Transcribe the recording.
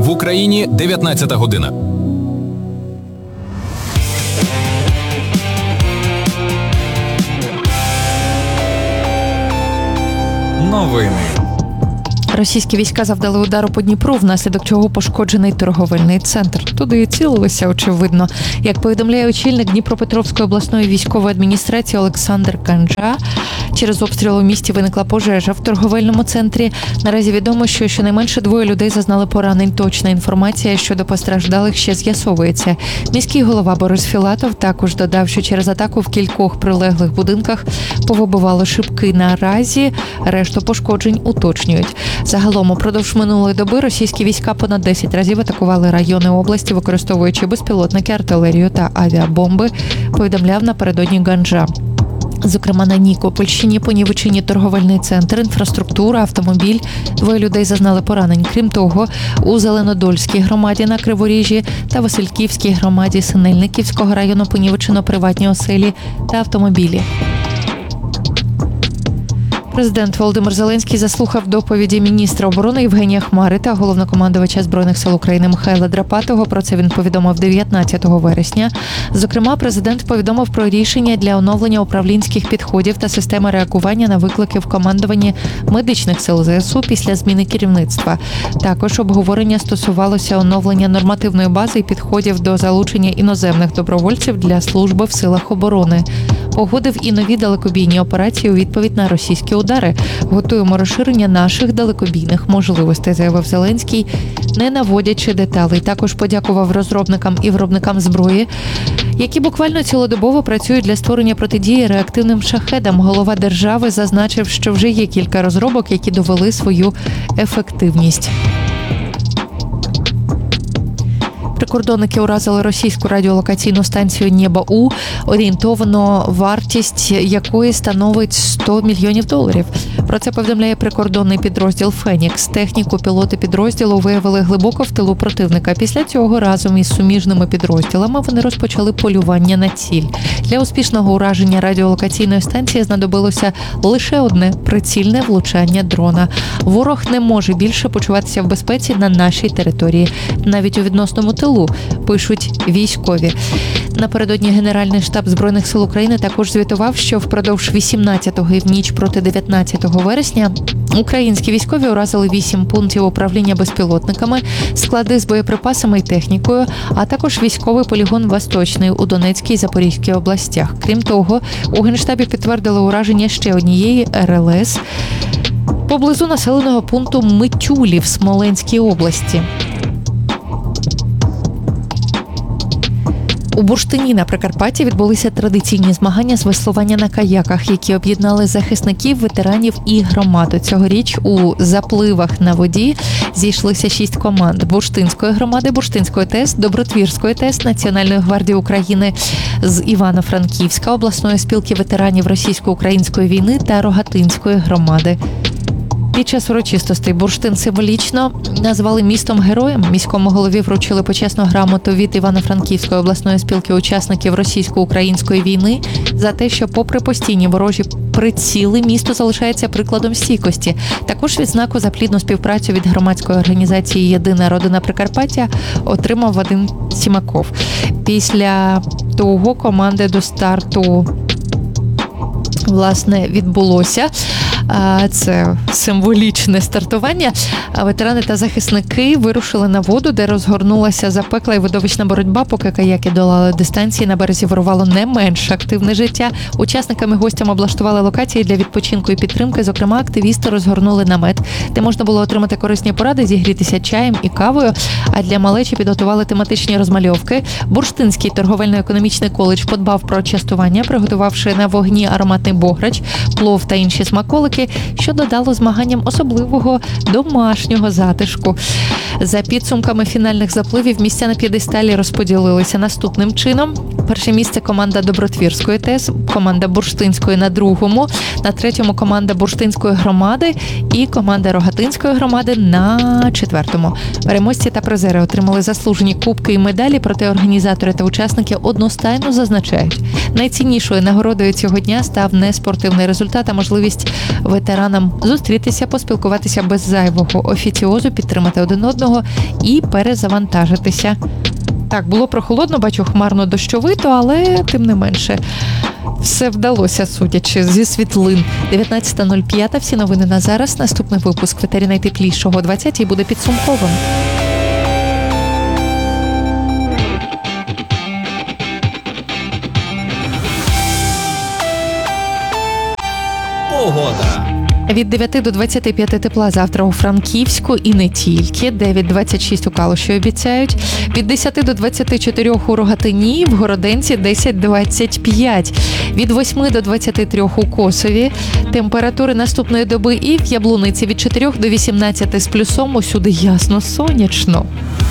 В Україні 19 година. Новини. Російські війська завдали удару по Дніпру, внаслідок чого пошкоджений торговельний центр. Туди і цілилися, очевидно. Як повідомляє очільник Дніпропетровської обласної військової адміністрації Олександр Канджа, через обстріл у місті виникла пожежа в торговельному центрі. Наразі відомо, що щонайменше 2 людей зазнали поранень. Точна інформація щодо постраждалих ще з'ясовується. Міський голова Борис Філатов також додав, що через атаку в кількох прилеглих будинках повибивало шибки. Наразі решту пошкоджень уточнюють. Загалом упродовж минулої доби російські війська понад 10 разів атакували райони області, використовуючи безпілотники, артилерію та авіабомби, повідомляв напередодні Ганджа. Зокрема, на Нікопольщині понівечені торговельний центр, інфраструктура, автомобіль. 2 людей зазнали поранень. Крім того, у Зеленодольській громаді на Криворіжжі та Васильківській громаді Синельниківського району понівечено приватні оселі та автомобілі. Президент Володимир Зеленський заслухав доповіді міністра оборони Євгенія Хмари та головнокомандувача Збройних сил України Михайла Драпатого. Про це він повідомив 19 вересня. Зокрема, президент повідомив про рішення для оновлення управлінських підходів та системи реагування на виклики в командуванні медичних сил ЗСУ після зміни керівництва. Також обговорення стосувалося оновлення нормативної бази і підходів до залучення іноземних добровольців для служби в силах оборони. Погодив і нові далекобійні операції у відповідь на російські удари. Готуємо розширення наших далекобійних можливостей, заявив Зеленський, не наводячи деталей. Також подякував розробникам і виробникам зброї, які буквально цілодобово працюють для створення протидії реактивним шахедам. Голова держави зазначив, що вже є кілька розробок, які довели свою ефективність. Прикордонники уразили російську радіолокаційну станцію «Небо-У», орієнтовно вартість якої становить $100 мільйонів. Про це повідомляє прикордонний підрозділ «Фенікс». Техніку пілоти підрозділу виявили глибоко в тилу противника. Після цього разом із суміжними підрозділами вони розпочали полювання на ціль. Для успішного ураження радіолокаційної станції знадобилося лише одне прицільне влучання дрона. Ворог не може більше почуватися в безпеці на нашій території, навіть у відносному тилу, пишуть військові. Напередодні Генеральний штаб Збройних сил України також звітував, що впродовж 18-го і в ніч проти 19 вересня українські військові уразили 8 пунктів управління безпілотниками, склади з боєприпасами і технікою, а також військовий полігон «Восточний» у Донецькій і Запорізькій областях. Крім того, у Генштабі підтвердили ураження ще однієї РЛС поблизу населеного пункту Митюлі в Смоленській області. У Бурштині на Прикарпатті відбулися традиційні змагання з веслування на каяках, які об'єднали захисників, ветеранів і громаду. Цьогоріч у запливах на воді зійшлися 6 команд: Бурштинської громади, Бурштинської ТЕС, Добротвірської ТЕС, Національної гвардії України з Івано-Франківська, обласної спілки ветеранів російсько-української війни та Рогатинської громади. Під час урочистостей Бурштин символічно назвали містом-героєм. Міському голові вручили почесну грамоту від Івано-Франківської обласної спілки учасників російсько-української війни за те, що попри постійні ворожі приціли, місто залишається прикладом стійкості. Також відзнаку за плідну співпрацю від громадської організації «Єдина родина Прикарпаття» отримав Вадим Сімаков. Після того команди до старту відбулося. Це символічне стартування. Ветерани та захисники вирушили на воду, де розгорнулася запекла і видовищна боротьба, поки каяки долали дистанції. На березі вирувало не менш активне життя. Учасниками гостям облаштували локації для відпочинку і підтримки. Зокрема, активісти розгорнули намет, де можна було отримати корисні поради, зігрітися чаєм і кавою. А для малечі підготували тематичні розмальовки. Бурштинський торговельно-економічний коледж подбав про частування, приготувавши на вогні ароматний бограч, плов та інші смаколики, що додало змаганням особливого домашнього затишку. За підсумками фінальних запливів місця на п'єдесталі розподілилися наступним чином. Перше місце команда Добротвірської ТЕС, команда Бурштинської на другому, на третьому команда Бурштинської громади і команда Рогатинської громади на четвертому. Переможці та призери отримали заслужені кубки і медалі, проте організатори та учасники одностайно зазначають, найціннішою нагородою цього дня став не спортивний результат, а можливість ветеранам зустрітися, поспілкуватися без зайвого офіціозу, підтримати один одного і перезавантажитися. Так, було прохолодно, бачу, хмарно дощовито, але тим не менше все вдалося, судячи зі світлин. 19:05, всі новини на зараз. Наступний випуск в етері найтеплішого 20-й буде підсумковим. Погода. Від 9 до 25 тепла завтра у Франківську і не тільки. 9-26 у Калуші обіцяють. Від 10 до 24 у Рогатині, в Городенці 10-25. Від 8 до 23 у Косові. Температури наступної доби і в Яблуниці від 4 до 18 з плюсом, усюди ясно сонячно.